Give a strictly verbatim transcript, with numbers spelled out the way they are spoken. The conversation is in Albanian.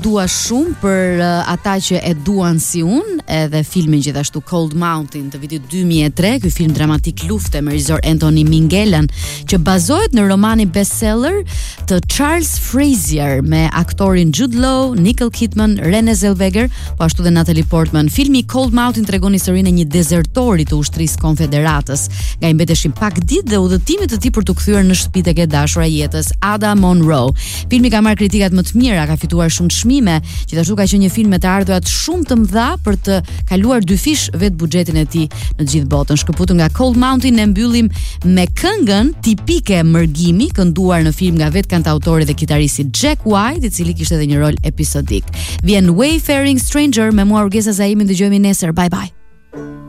dua shumë për uh, ata që e duan si unë, edhe filmin gjithashtu Cold Mountain të vitit dy mijë e tre, ky film dramatik lufte me regjisor Anthony Minghella, që bazohet në romanin bestseller të Charles Frazier me aktorin Jude Law, Nicole Kidman, Renée Zellweger, po ashtu dhe Natalie Portman. Filmi Cold Mountain tregon historinë e një dezertori të ushtrisë konfederatës, nga i mbeteshin pak ditë dhe udhëtimit të tij për të kthyer në shtëpitë e dashura jetës, Ada Monroe. Filmi ka marrë kritikat më të mira, ka fituar shumë çmime, gjithashtu ka qenë një film me të ardhurat shumë të mëdha për të kaluar dy fish vetë buxhetin e tij në të gjithë botën. Shkëputur nga Cold Mountain, ne mbyllim me këngën tipike mërgimi, kënduar në film nga vetë kantautori dhe kitaristi Jack White, i cili kishte edhe një rol episodik. Vjen Wayfaring Stranger me mua Urgesa Zaimi, dëgjojmë nesër. Bye bye.